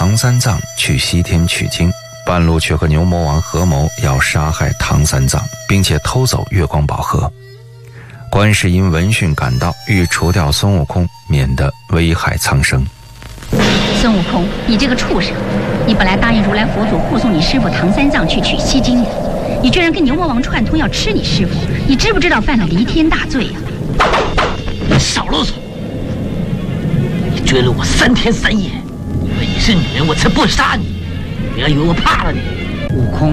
唐三藏去西天取经，半路却和牛魔王合谋要杀害唐三藏，并且偷走月光宝盒。观世音闻讯赶到，欲除掉孙悟空，免得危害苍生。 孙悟空，你这个畜生！你本来答应如来佛祖护送你师父唐三藏去取西经的，你居然跟牛魔王串通要吃你师父，你知不知道犯了弥天大罪呀？ 少啰嗦！你追了我3天3夜，因为你是女人，我才不杀你。不要以为我怕了你。 悟空，